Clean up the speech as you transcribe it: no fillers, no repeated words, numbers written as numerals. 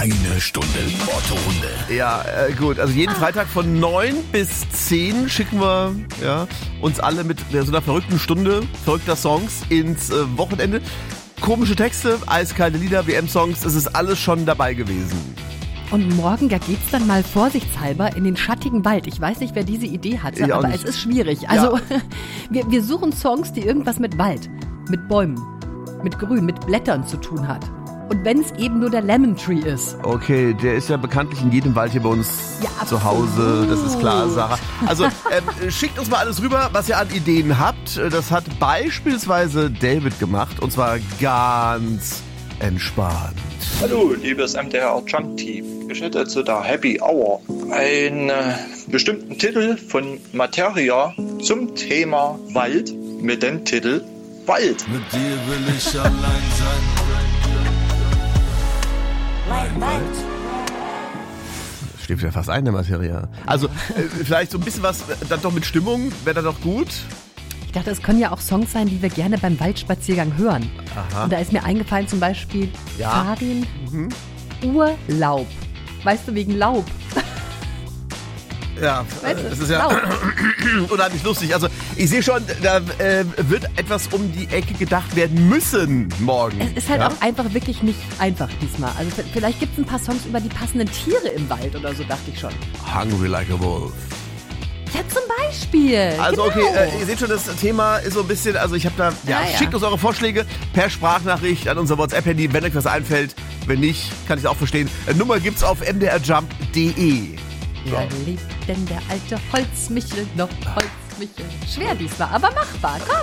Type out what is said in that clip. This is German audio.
Eine Stunde Motto-Runde. Ja, gut. Also jeden Freitag von 9 bis 10 schicken wir uns alle mit so einer verrückten Stunde verrückter Songs ins Wochenende. Komische Texte, eiskalte Lieder, WM-Songs, es ist alles schon dabei gewesen. Und morgen, da geht's dann mal vorsichtshalber in den schattigen Wald. Ich weiß nicht, wer diese Idee hatte, aber es ist schwierig. Also wir suchen Songs, die irgendwas mit Wald, mit Bäumen, mit Grün, mit Blättern zu tun hat. Und wenn es eben nur der Lemon Tree ist. Okay, der ist ja bekanntlich in jedem Wald hier bei uns zu Hause, das ist klar, Sarah. Also schickt uns mal alles rüber, was ihr an Ideen habt. Das hat beispielsweise David gemacht und zwar ganz entspannt. Hallo, liebes MDR Junk Team. Ich hätte zu der Happy Hour einen bestimmten Titel von Materia zum Thema Wald mit dem Titel Wald. Mit dir will ich allein sein. Das steht ja fast ein, der Materia. Also vielleicht so ein bisschen was dann doch mit Stimmung, wäre dann doch gut. Ich dachte, es können ja auch Songs sein, die wir gerne beim Waldspaziergang hören. Aha. Und da ist mir eingefallen zum Beispiel Farin, Urlaub. Weißt du, wegen Laub. Ja, Weißt du, das ist ja unheimlich lustig. Also ich sehe schon, da wird etwas um die Ecke gedacht werden müssen morgen. Es ist halt auch einfach wirklich nicht einfach diesmal. Also vielleicht gibt es ein paar Songs über die passenden Tiere im Wald oder so, dachte ich schon. Hungry like a wolf. Ja, zum Beispiel. Also genau. okay, ihr seht schon, das Thema ist so ein bisschen, also ich habe da, schickt uns eure Vorschläge per Sprachnachricht an unser WhatsApp-Handy, wenn euch was einfällt. Wenn nicht, kann ich es auch verstehen. Nummer gibt's auf mdrjump.de. Ja, lebt denn der alte Holzmichel noch? Holzmichel. Schwer diesmal, aber machbar. Komm.